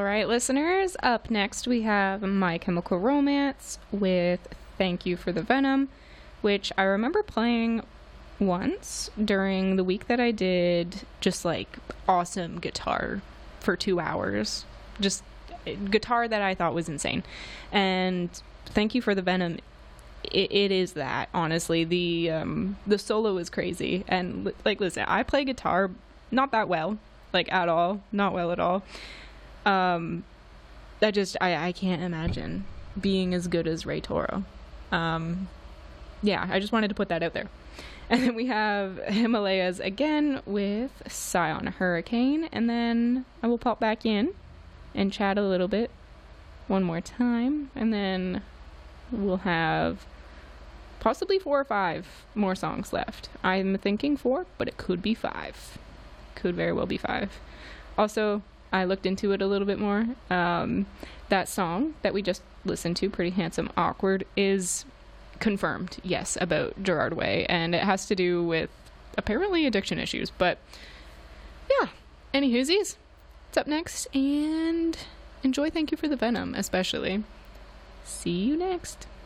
right, listeners, up next we have My Chemical Romance with Thank You for the Venom, which I remember playing once during the week that I did just like awesome guitar for 2 hours. Just guitar that I thought was insane. And Thank You for the Venom, it is that, honestly. The solo is crazy. And like, listen, I play guitar not that well, like at all, not well at all. I can't imagine being as good as Ray Toro. Yeah, I just wanted to put that out there. And then we have Himalayas again with Scion Hurricane. And then I will pop back in and chat a little bit one more time. And then we'll have possibly 4 or 5 more songs left. I'm thinking 4, but it could be 5. Could very well be 5. Also, I looked into it a little bit more. That song that we just listened to, Pretty Handsome Awkward, is confirmed, yes, about Gerard Way, and it has to do with apparently addiction issues. But yeah, any whoosies, it's up next, and enjoy Thank You for the Venom, especially. See you next.